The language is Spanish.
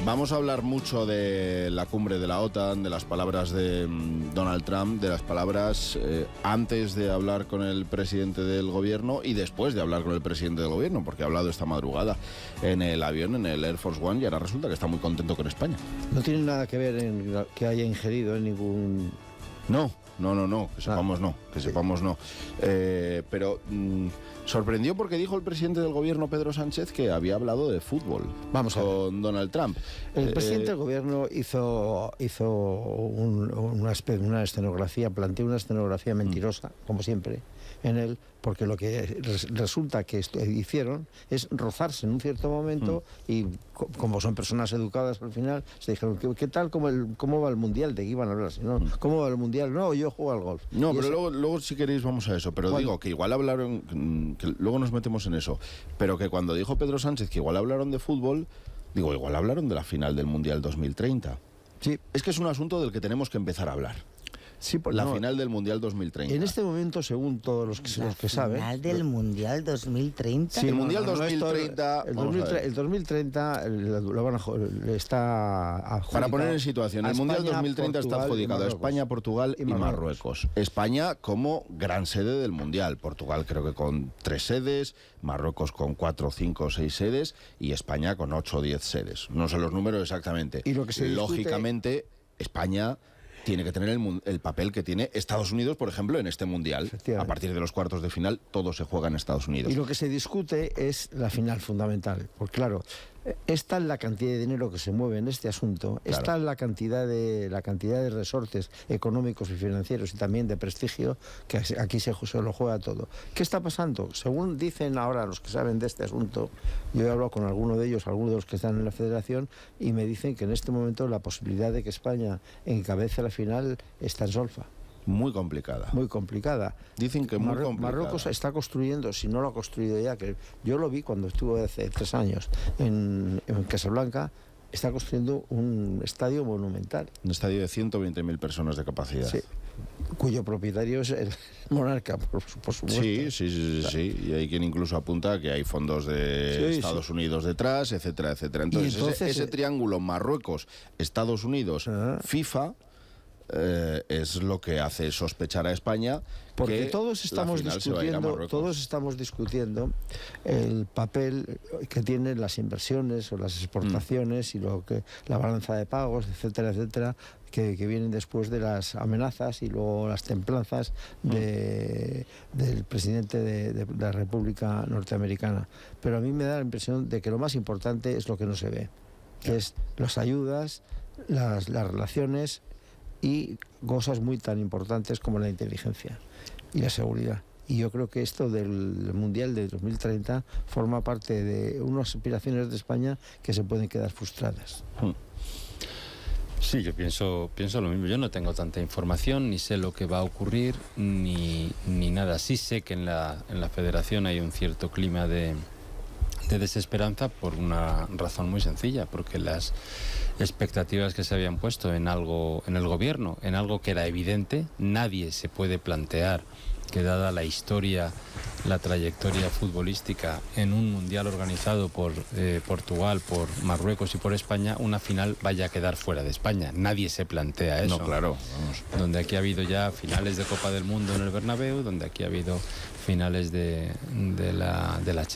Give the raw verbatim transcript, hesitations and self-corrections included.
Vamos a hablar mucho de la cumbre de la OTAN, de las palabras de mm, Donald Trump, de las palabras eh, antes de hablar con el presidente del gobierno y después de hablar con el presidente del gobierno, porque ha hablado esta madrugada en el avión, en el Air Force One, y ahora resulta que está muy contento con España. No tiene nada que ver en que haya ingerido en ningún... No, no, no, no, que sepamos no, que sepamos no. Eh, pero mm, sorprendió porque dijo el presidente del gobierno, Pedro Sánchez, que había hablado de fútbol Vamos a con Donald Trump. El Eh, presidente del gobierno hizo, hizo un- una, espe- una escenografía, planteó una escenografía mentirosa, mm. como siempre, en él, porque lo que res- resulta que esto- hicieron es rozarse en un cierto momento mm. y co- como son personas educadas al final, se dijeron, ¿qué, qué tal? Cómo, el, ¿Cómo va el Mundial? ¿De qué iban a hablar? Si no, mm. ¿Cómo va el Mundial? No, yo juego al golf. No, Y pero eso- luego, luego si queréis vamos a eso. Pero ¿Cuándo? digo que igual hablaron, mm, que luego nos metemos en eso. Pero que cuando dijo Pedro Sánchez que igual hablaron de fútbol, digo, igual hablaron de la final del Mundial dos mil treinta. Sí, Es que es un asunto del que tenemos que empezar a hablar. sí, por- La no, final del Mundial dos mil treinta. en este momento, según todos los que, los que saben... Final del Mundial dos mil treinta. Sí, el no, Mundial no, no, esto- dos mil treinta, el, vamos a dos mil treinta ver. el dos mil treinta lo, lo van a, jo- está adjudicado Para poner en situación, a el Mundial España, dos mil treinta está Portugal y adjudicado a Marruecos. España, Portugal y Y Marruecos. Marruecos. España como gran sede del Mundial. Portugal creo que con tres sedes, Marruecos con cuatro, cinco, seis sedes y España con ocho o diez sedes. No sé los números exactamente. Y lo que se discute- Lógicamente, España tiene que tener el, mun- el papel que tiene Estados Unidos, por ejemplo, en este Mundial. A Efectivamente. partir de los cuartos de final, todo se juega en Estados Unidos. Y lo que se discute es la final fundamental. Porque claro, eh, esta es la cantidad de dinero que se mueve en este asunto, Claro. esta es la cantidad de la cantidad de resortes económicos y financieros y también de prestigio que as- aquí se, ju- se lo juega todo. ¿Qué está pasando? Según dicen ahora los que saben de este asunto, yo he hablado con alguno de ellos, algunos de los que están en la federación, y me dicen que en este momento la posibilidad de que España encabece la final está en solfa. Muy complicada. Muy complicada. Dicen que muy Marru- complicada. Marruecos está construyendo, si no lo ha construido ya, que yo lo vi cuando estuve hace tres años en, en Casablanca, está construyendo un estadio monumental, Un estadio de ciento veinte mil personas de capacidad. sí, cuyo propietario es el monarca, por, su- por supuesto. Sí, sí, sí, sí, sí. Y hay quien incluso apunta que hay fondos de Sí, Estados sí. Unidos detrás, etcétera, etcétera. Entonces, Y entonces, ese, ese eh, triángulo Marruecos, Estados Unidos, Ah. FIFA, eh, es lo que hace sospechar a España Porque que todos estamos la final se va a ir a discutiendo, Marruecos. todos estamos discutiendo el papel que tienen las inversiones o las exportaciones y lo que la balanza de pagos, etcétera, etcétera, que, que vienen después de las amenazas y luego las templanzas de, del presidente de, de la República Norteamericana. Pero a mí me da la impresión de que lo más importante es lo que no se ve, que es las ayudas, las, las relaciones y cosas muy tan importantes como la inteligencia y la seguridad. Y yo creo que esto del Mundial de dos mil treinta forma parte de unas aspiraciones de España que se pueden quedar frustradas. Sí, yo pienso, pienso lo mismo. Yo no tengo tanta información, ni sé lo que va a ocurrir, ni, ni nada. Sí sé que en la, en la federación hay un cierto clima de, de desesperanza por una razón muy sencilla, porque las expectativas que se habían puesto en algo, en el gobierno, en algo que era evidente, nadie se puede plantear que dada la historia, la trayectoria futbolística en un mundial organizado por eh, Portugal, por Marruecos y por España, una final vaya a quedar fuera de España. Nadie se plantea eso. No, claro, vamos. Donde aquí ha habido ya finales de Copa del Mundo en el Bernabéu, donde aquí ha habido finales de, de la, de la